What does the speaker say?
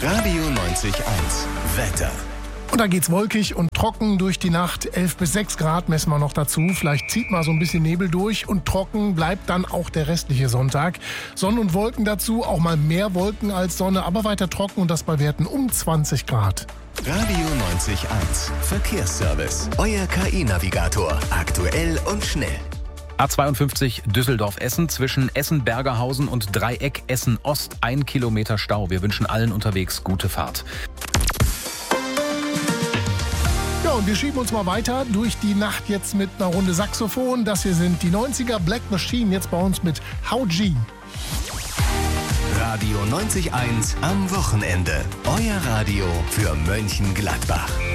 Radio 90.1 Wetter. Und da geht's wolkig und trocken durch die Nacht. 11 bis 6 Grad messen wir noch dazu. Vielleicht zieht mal so ein bisschen Nebel durch und trocken bleibt dann auch der restliche Sonntag. Sonne und Wolken dazu, auch mal mehr Wolken als Sonne, aber weiter trocken und das bei Werten um 20 Grad. Radio 90.1 Verkehrsservice. Euer KI-Navigator. Aktuell und schnell. A52 Düsseldorf-Essen zwischen Essen-Bergerhausen und Dreieck Essen-Ost 1 Kilometer Stau. Wir wünschen allen unterwegs gute Fahrt. Ja, und wir schieben uns mal weiter durch die Nacht jetzt mit einer Runde Saxophon. Das hier sind die 90er Black Machine, jetzt bei uns mit How G. Radio 90.1 am Wochenende. Euer Radio für Mönchengladbach.